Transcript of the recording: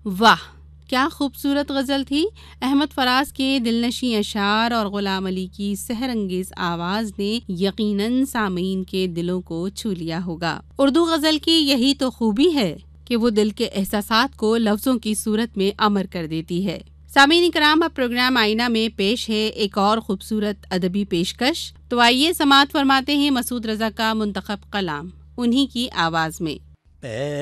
वाह, क्या खूबसूरत गज़ल थी। अहमद फराज के दिलनशी अशार और गुलाम अली की सहरंगेज आवाज़ ने यकीनन सामीन के दिलों को छू लिया होगा। उर्दू गज़ल की यही तो खूबी है कि वो दिल के एहसासात को लफ्ज़ों की सूरत में अमर कर देती है। सामीन इकराम, अब प्रोग्राम आईना में पेश है एक और खूबसूरत अदबी पेशकश। तो आइए समाअत फरमाते हैं मसूद रज़ा का मुंतखब कलाम उन्हीं की आवाज़ में।